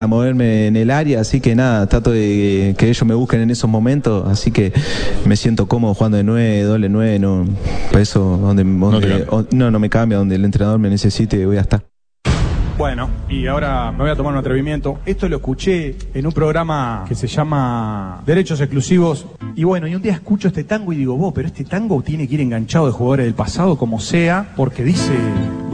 a moverme en el área, así que nada, trato de que ellos me busquen en esos momentos, así que me siento cómodo jugando de 9, doble 9, no, por eso no me cambia, donde el entrenador me necesite voy a estar. Bueno, y ahora me voy a tomar un atrevimiento. Esto lo escuché en un programa que se llama Derechos Exclusivos. Y bueno, y un día escucho este tango y digo, pero este tango tiene que ir enganchado de jugadores del pasado como sea, porque dice...